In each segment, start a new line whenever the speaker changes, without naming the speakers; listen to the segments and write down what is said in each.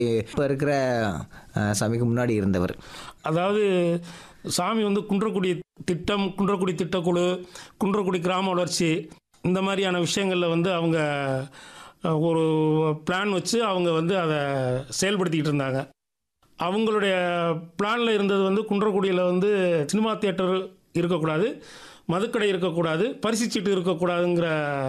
இப்போ இருக்கிற சாமிக்கு முன்னாடி இருந்தவர்.
அதாவது சாமி வந்து குன்றக்குடி திட்டம், குன்றக்குடி திட்டக்குழு, குன்றக்குடி கிராம வளர்ச்சி இந்த மாதிரியான விஷயங்களில் வந்து அவங்க ஒரு பிளான் வச்சு அவங்க வந்து அதை செயல்படுத்திக்கிட்டு இருந்தாங்க. அவங்களுடைய பிளானில் இருந்தது வந்து குன்றக்குடியில் வந்து சினிமா தியேட்டர் இருக்கக்கூடாது, மதுக்கடை இருக்கக்கூடாது, பரிசுச்சீட்டு இருக்கக்கூடாதுங்கிற,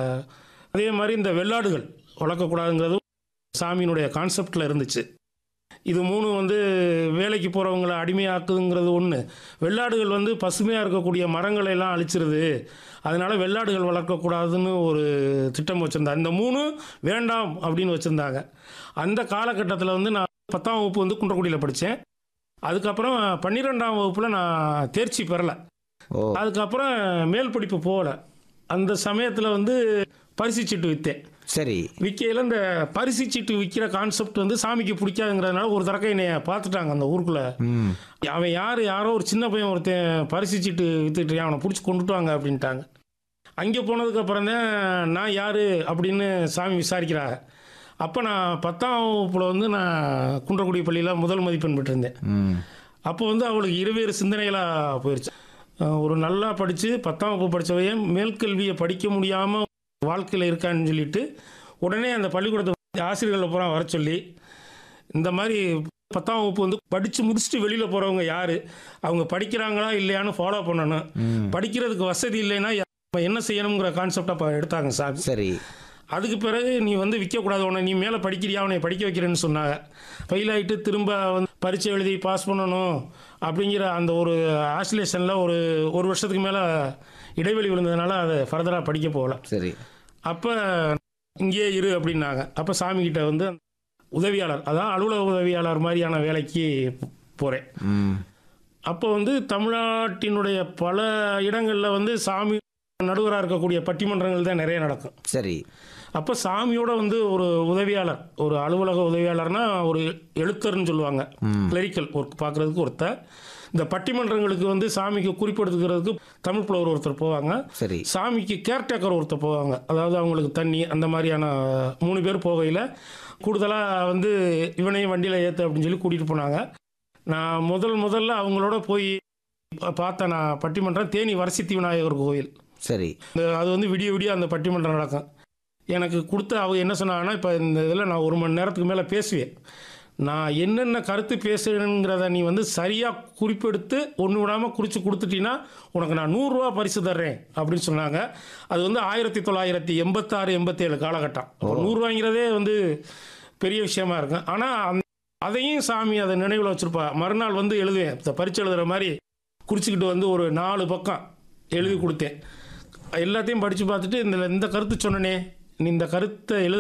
அதே மாதிரி இந்த வெள்ளாடுகள் வளர்க்கக்கூடாதுங்கிறதும் சாமியினுடைய கான்செப்டில் இருந்துச்சு. இது மூணு வந்து வேலைக்கு போகிறவங்களை அடிமையாக்குதுங்கிறது ஒன்று. வெள்ளாடுகள் வந்து பசுமையாக இருக்கக்கூடிய மரங்களை எல்லாம் அழிச்சிருது, அதனால் வெள்ளாடுகள் வளர்க்கக்கூடாதுன்னு ஒரு திட்டம் வச்சுருந்தாங்க. இந்த மூணு வேண்டாம் அப்படின்னு வச்சுருந்தாங்க. அந்த காலகட்டத்தில் வந்து நான் 10ஆம் வகுப்பு வந்து குன்றக்குடியில் படித்தேன். அதுக்கப்புறம் 12ஆம் வகுப்பில் நான் தேர்ச்சி பெறலை. அதுக்கப்புறம் மேல் படிப்பு போகலை. அந்த சமயத்தில் வந்து பரிசுச்சீட்டு விற்றேன்.
சரி.
விற்கையில் இந்த பரிசுச்சீட்டு விற்கிற கான்செப்ட் வந்து சாமிக்கு பிடிக்காதுங்கிறதுனால ஒரு தடவை என்னைய பார்த்துட்டாங்க அந்த ஊருக்குள்ளே. அவன் யாரோ ஒரு சின்ன பையன் ஒருத்தன் பரிசுச்சீட்டு விற்றுட்டு அவனை பிடிச்சி கொண்டுட்டு வாங்க அப்படின்ட்டாங்க. அங்கே போனதுக்கப்புறம் தான் நான் யார் அப்படின்னு சாமி விசாரிக்கிறாங்க. அப்போ நான் 10ஆம் வகுப்பில் வந்து நான் குன்றக்குடி பள்ளியில் முதல் மதிப்பெண் பெற்றிருந்தேன். அப்போ வந்து அவளுக்கு இருவேறு சிந்தனைகளாக போயிடுச்சு. ஒரு நல்லா படித்து 10ஆம் வகுப்பு படித்தவையே மேல்கல்வியை படிக்க முடியாமல் வாழ்க்கையில் இருக்கான்னு சொல்லிட்டு உடனே அந்த பள்ளிக்கூடத்தை ஆசிரியர்களை பூரா வர சொல்லி, இந்த மாதிரி 10ஆம் வகுப்பு வந்து படித்து முடிச்சுட்டு வெளியில் போகிறவங்க யார், அவங்க படிக்கிறாங்களா இல்லையான்னு ஃபாலோ பண்ணணும், படிக்கிறதுக்கு வசதி இல்லைன்னா என்ன செய்யணுங்கிற கான்செப்டை அப்போ எடுத்தாங்க சாமி.
சரி.
அதுக்கு பிறகு நீ வந்து விற்கக்கூடாது, உன்னை நீ மேலே படிக்கிறியா, உன்னை படிக்க வைக்கிறேன்னு சொன்னாங்க. ஃபெயில் ஆகிட்டு திரும்ப வந்து பரீட்சை எழுதி பாஸ் பண்ணணும் அப்படிங்கிற அந்த ஒரு ஆசிலேஷனில் ஒரு வருஷத்துக்கு மேலே இடைவெளி விழுந்ததுனால அதை ஃபர்தராக படிக்க போகல.
சரி.
அப்போ இங்கேயே இரு அப்படின்னாங்க. அப்போ சாமிக்கிட்ட வந்து உதவியாளர், அதான் அலுவலக உதவியாளர் மாதிரியான வேலைக்கு போகிறேன். அப்போ வந்து தமிழ்நாட்டினுடைய பல இடங்களில் வந்து சாமி நடுவராக இருக்கக்கூடிய பட்டிமன்றங்கள் தான் நிறைய நடக்கும்.
சரி.
அப்போ சாமியோட வந்து ஒரு உதவியாளர், ஒரு அலுவலக உதவியாளர்னா ஒரு எழுத்தர்னு சொல்லுவாங்க, கிளரிக்கல் ஒர்க் பார்க்குறதுக்கு ஒருத்தர். இந்த பட்டிமன்றங்களுக்கு வந்து சாமிக்கு குறிப்பெடுத்துக்கிறதுக்கு தமிழ் புலவர் ஒருத்தர் போவாங்க.
சரி.
சாமிக்கு கேர்டேக்கர் ஒருத்தர் போவாங்க, அதாவது அவங்களுக்கு தண்ணி அந்த மாதிரியான 3 பேர் போகையில் கூடுதலாக வந்து இவனையும் வண்டியில் ஏற்று அப்படின்னு சொல்லி கூட்டிகிட்டு போனாங்க. நான் முதல்ல அவங்களோட போய் பார்த்தேன். நான் பட்டிமன்றம் தேனி வரசித்தி விநாயகர் கோயில்.
சரி.
அது வந்து விடிய அந்த பட்டிமன்றம் நடக்கும். எனக்கு கொடுத்த அவங்க என்ன சொன்னாங்கன்னா, இப்போ இந்த இதில் நான் 1 மணி நேரத்துக்கு மேலே பேசுவேன், நான் என்னென்ன கருத்து பேசுகிறேங்கிறத நீ வந்து சரியாக குறிப்பெடுத்து ஒன்று விடாமல் குறித்து கொடுத்துட்டீங்கன்னா உனக்கு நான் 100 ரூபா பரிசு தர்றேன் அப்படின்னு சொன்னாங்க. அது வந்து 1986-87 காலகட்டம். 100 ரூபாங்கிறதே வந்து பெரிய விஷயமா இருக்கும். ஆனால் அதையும் சாமி அதை நினைவில் வச்சுருப்பா. மறுநாள் வந்து எழுதுவேன், இந்த பரீட்சை எழுதுகிற மாதிரி குறிச்சிக்கிட்டு வந்து ஒரு 4 பக்கம் எழுதி கொடுத்தேன். எல்லாத்தையும் படித்து பார்த்துட்டு இந்த கருத்து சொன்னனே, நீ இந்த கருத்தை எழுத